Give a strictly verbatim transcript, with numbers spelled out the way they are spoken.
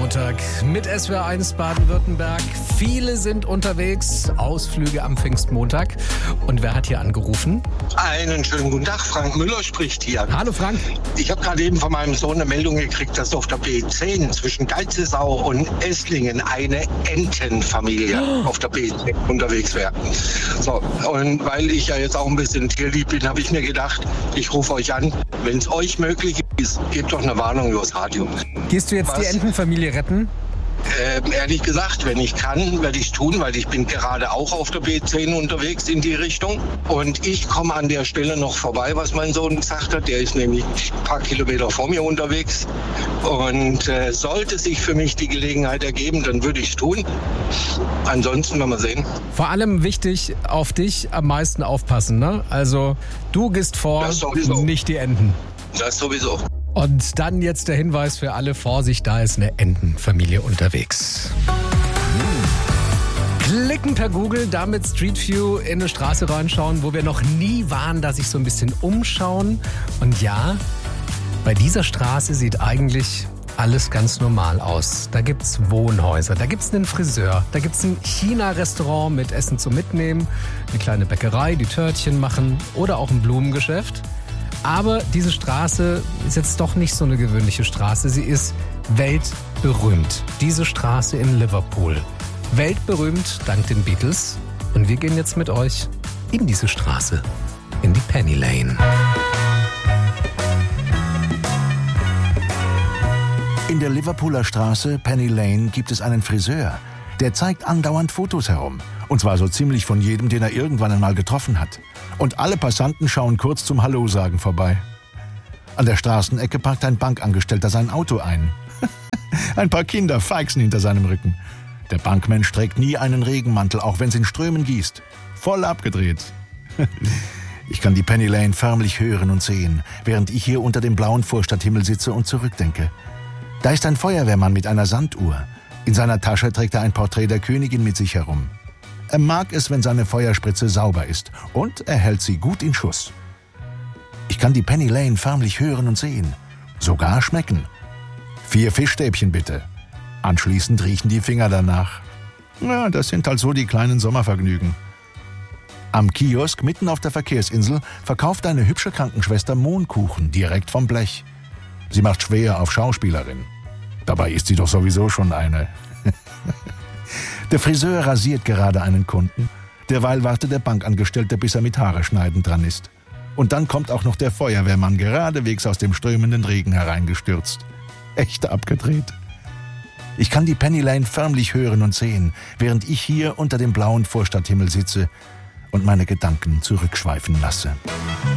Pfingstmontag mit S W R eins Baden-Württemberg. Viele sind unterwegs, Ausflüge am Pfingstmontag. Und wer hat hier angerufen? Einen schönen guten Tag, Frank Müller spricht hier. Hallo Frank. Ich habe gerade eben von meinem Sohn eine Meldung gekriegt, dass auf der B zehn zwischen Geizesau und Esslingen eine Entenfamilie oh. auf der B zehn unterwegs wäre. So, und weil ich ja jetzt auch ein bisschen tierlieb bin, habe ich mir gedacht, ich rufe euch an. Wenn es euch möglich ist, gebt doch eine Warnung übers Radio. Gehst du jetzt Was? die Entenfamilie retten? Äh, ehrlich gesagt, wenn ich kann, werde ich es tun, weil ich bin gerade auch auf der B zehn unterwegs in die Richtung. Und ich komme an der Stelle noch vorbei, was mein Sohn gesagt hat. Der ist nämlich ein paar Kilometer vor mir unterwegs. Und äh, sollte sich für mich die Gelegenheit ergeben, dann würde ich es tun. Ansonsten werden wir sehen. Vor allem wichtig, auf dich am meisten aufpassen, ne? Also du gehst vor, nicht die Enten. Das sowieso. Und dann jetzt der Hinweis für alle: Vorsicht, da ist eine Entenfamilie unterwegs. Hm. Klicken per Google, damit Street View in eine Straße reinschauen, wo wir noch nie waren, da sich so ein bisschen umschauen. Und ja, bei dieser Straße sieht eigentlich alles ganz normal aus. Da gibt's Wohnhäuser, da gibt's einen Friseur, da gibt's ein China-Restaurant mit Essen zum Mitnehmen, eine kleine Bäckerei, die Törtchen machen oder auch ein Blumengeschäft. Aber diese Straße ist jetzt doch nicht so eine gewöhnliche Straße. Sie ist weltberühmt. Diese Straße in Liverpool. Weltberühmt dank den Beatles. Und wir gehen jetzt mit euch in diese Straße, in die Penny Lane. In der Liverpooler Straße Penny Lane gibt es einen Friseur. Der zeigt andauernd Fotos herum. Und zwar so ziemlich von jedem, den er irgendwann einmal getroffen hat. Und alle Passanten schauen kurz zum Hallo-Sagen vorbei. An der Straßenecke parkt ein Bankangestellter sein Auto ein. Ein paar Kinder feixen hinter seinem Rücken. Der Bankmensch trägt nie einen Regenmantel, auch wenn es in Strömen gießt. Voll abgedreht. Ich kann die Penny Lane förmlich hören und sehen, während ich hier unter dem blauen Vorstadthimmel sitze und zurückdenke. Da ist ein Feuerwehrmann mit einer Sanduhr. In seiner Tasche trägt er ein Porträt der Königin mit sich herum. Er mag es, wenn seine Feuerspritze sauber ist, und er hält sie gut in Schuss. Ich kann die Penny Lane förmlich hören und sehen, sogar schmecken. Vier Fischstäbchen bitte. Anschließend riechen die Finger danach. Ja, das sind halt so die kleinen Sommervergnügen. Am Kiosk mitten auf der Verkehrsinsel verkauft eine hübsche Krankenschwester Mohnkuchen direkt vom Blech. Sie macht schwer auf Schauspielerin. Dabei ist sie doch sowieso schon eine. Der Friseur rasiert gerade einen Kunden. Derweil wartet der Bankangestellte, bis er mit Haare schneiden dran ist. Und dann kommt auch noch der Feuerwehrmann geradewegs aus dem strömenden Regen hereingestürzt. Echt abgedreht. Ich kann die Penny Lane förmlich hören und sehen, während ich hier unter dem blauen Vorstadthimmel sitze und meine Gedanken zurückschweifen lasse.